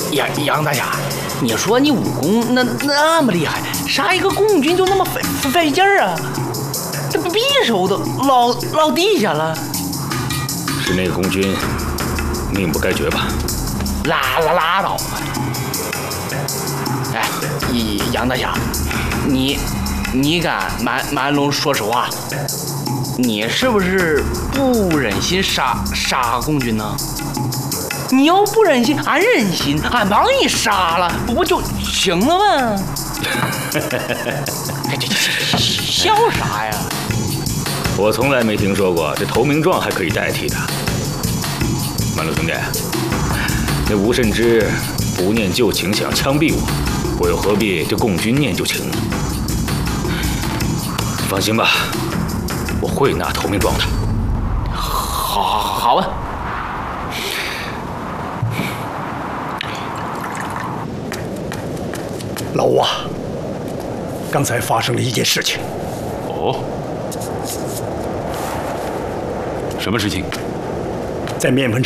杨大侠，你说你武功那么厉害，杀一个共军就那么费劲儿啊？这匕首都落地下了。 是那个共军命不该绝吧？ 拉倒吧！哎，杨大侠，你敢蛮龙说实话？你是不是不忍心杀共军呢？你要不忍心，俺忍心，俺帮你杀了，不就行了吗？这笑啥呀？ 我从来没听说过这投名状还可以代替的。满路兄弟，那吴慎之不念旧情，想枪毙我又何必对共军念旧情呢？你放心吧，我会拿投名状的。 好吧。 老吴啊，刚才发生了一件事情。 哦，什么事情？ 在面粉